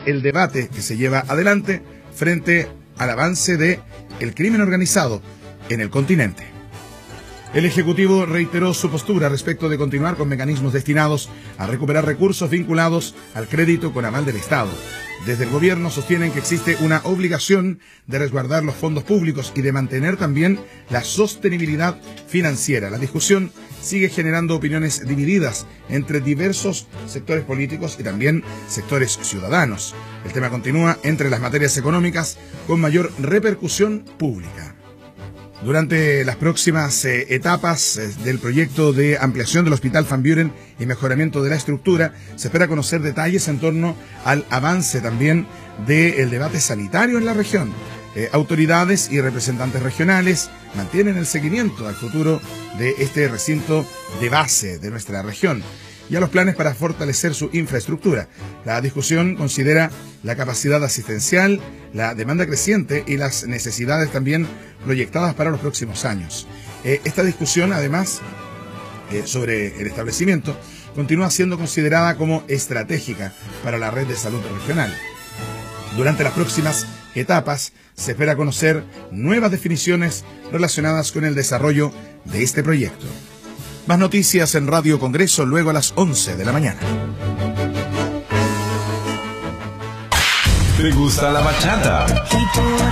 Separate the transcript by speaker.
Speaker 1: el debate que se lleva adelante frente al avance del crimen organizado en el continente. El Ejecutivo reiteró su postura respecto de continuar con mecanismos destinados a recuperar recursos vinculados al crédito con aval del Estado. Desde el gobierno sostienen que existe una obligación de resguardar los fondos públicos y de mantener también la sostenibilidad financiera. La discusión sigue generando opiniones divididas entre diversos sectores políticos y también sectores ciudadanos. El tema continúa entre las materias económicas con mayor repercusión pública. Durante las próximas etapas del proyecto de ampliación del Hospital Van Buren y mejoramiento de la estructura, se espera conocer detalles en torno al avance también del debate sanitario en la región. Autoridades y representantes regionales mantienen el seguimiento al futuro de este recinto de base de nuestra región y a los planes para fortalecer su infraestructura. La discusión considera la capacidad asistencial, la demanda creciente y las necesidades también proyectadas para los próximos años. Esta discusión, además, sobre el establecimiento, continúa siendo considerada como estratégica para la red de salud regional. Durante las próximas etapas, se espera conocer nuevas definiciones relacionadas con el desarrollo de este proyecto. Más noticias en Radio Congreso luego a las 11 de la mañana.
Speaker 2: ¿Te gusta la bachata?